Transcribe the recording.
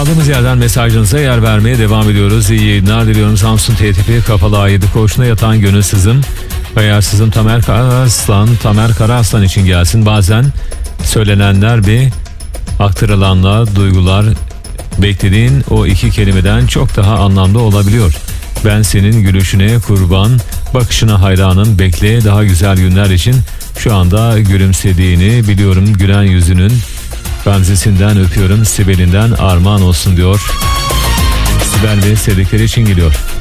Kaldığımız yerden mesajınıza yer vermeye devam ediyoruz. İyi yayınlar diliyorum. Samsun TTP Kapalı A7 koğuşuna yatan gönülsüzüm, kayarsızım Tamer Karaaslan için gelsin. Bazen söylenenler bir aktarılanlar, duygular beklediğin o iki kelimeden çok daha anlamlı olabiliyor. Ben senin gülüşüne kurban, bakışına hayranım, bekle daha güzel günler için. Şu anda gülümsediğini biliyorum, gülen yüzünün gamzesinden öpüyorum, Sibel'inden armağan olsun diyor. Sibel ve sevdikleri için geliyor.